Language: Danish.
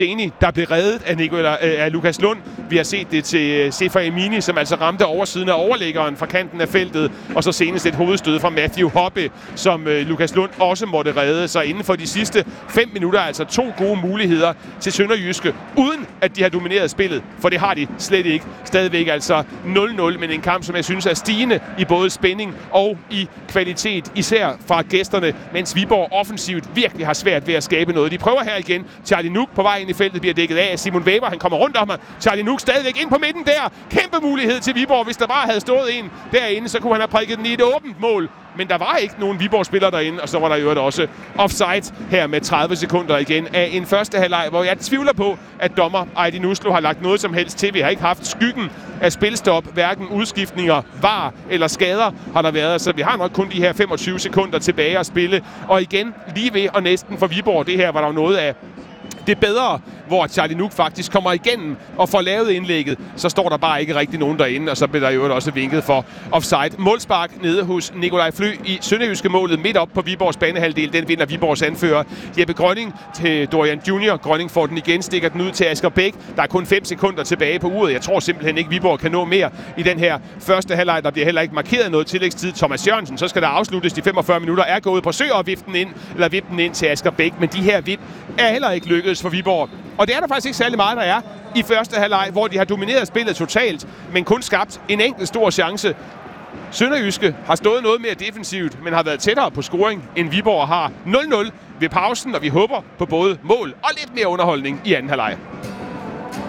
Deni, der blev reddet af Lukas Lund. Vi har set det til Sefer Emini, som altså ramte oversiden af overliggeren fra kanten af feltet, og så senest et hovedstød fra Matthew Hoppe, som Lukas Lund også måtte redde. Så inden for de sidste 5 minutter, altså 2 gode muligheder til SønderjyskE, uden at de har domineret spillet, for det har de slet ikke. Stadigvæk altså 0-0, men en kamp, som jeg synes er stigende i både spænding og i kvalitet, især fra gæsterne, mens Viborg offensivt virkelig har svært ved at skabe noget. De prøver her igen. Charlie Nuk på vej ind i feltet bliver dækket af Simon Weber. Han kommer rundt om ham. Charlie Nuk stadigvæk ind på midten der. Kæmpe mulighed til Viborg. Hvis der bare havde stået en derinde, så kunne han have prikket den i et åbent mål. Men der var ikke nogen Viborg-spillere derinde, og så var der jo også offside her med 30 sekunder igen af en første halvleg, hvor jeg tvivler på, at dommer Aydin Uslu har lagt noget som helst til. Vi har ikke haft skyggen af spilstop, hverken udskiftninger, var eller skader har der været, så vi har nok kun de her 25 sekunder tilbage at spille. Og igen, lige ved og næsten for Viborg, det her var der jo noget af det bedre, hvor Charlie Nuk faktisk kommer igennem og får lavet indlægget, så står der bare ikke rigtig nogen derinde, og så bliver der jo også vinket for offside. Målspark nede hos Nikolaj Fly i SønderjyskE målet midt op på Viborgs banehalvdel. Den vinder Viborgs anfører Jeppe Grønning til Dorian Junior. Grønning får den igen, stikker den ud til Asger Bæk. Der er kun 5 sekunder tilbage på uret. Jeg tror simpelthen ikke, Viborg kan nå mere i den her første halvleg. Der bliver heller ikke markeret noget tillægstid. Thomas Jørgensen, så skal der afsluttes. De 45 minutter er gået på søg og vippe den ind til Asger Bæk. Men de her vip er heller ikke lykkedes for Viborg. Og det er der faktisk ikke særlig meget, der er i første halvleg, hvor de har domineret spillet totalt, men kun skabt en enkelt stor chance. SønderjyskE har stået noget mere defensivt, men har været tættere på scoring, end Viborg har. 0-0 ved pausen, og vi håber på både mål og lidt mere underholdning i anden halvleg.